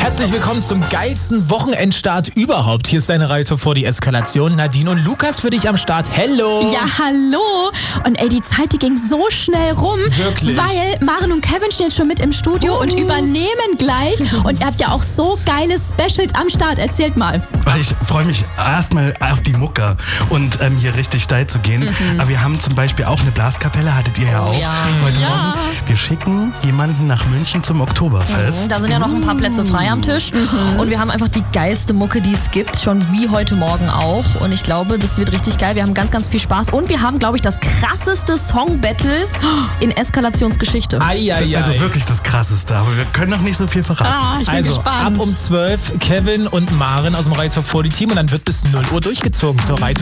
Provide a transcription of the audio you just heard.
Herzlich willkommen zum geilsten Wochenendstart überhaupt. Hier ist deine Reihe vor die Eskalation. Nadine und Lukas für dich am Start. Hello! Ja, hallo! Und ey, die Zeit, die ging so schnell rum. Wirklich? Weil Maren und Kevin stehen schon mit im Studio und übernehmen gleich. Und ihr habt ja auch so geile Specials am Start. Erzählt mal. Ich freue mich erstmal auf die Mucke und hier richtig steil zu gehen. Aber wir haben zum Beispiel auch eine Blaskapelle, hattet ihr ja auch heute Morgen. Wir schicken jemanden nach München zum Oktoberfest. Da sind ja noch ein paar Plätze frei am Tisch. Und wir haben einfach die geilste Mucke, die es gibt. Schon wie heute Morgen auch. Und ich glaube, das wird richtig geil. Wir haben ganz, ganz viel Spaß. Und wir haben, glaube ich, das krasseste Song-Battle in Eskalationsgeschichte. Also wirklich das Krasseste. Aber wir können noch nicht so viel verraten. Ich bin gespannt. Ab um 12 Kevin und Maren aus dem Reihe vor die Team und dann wird bis 0 Uhr durchgezogen zur Reihe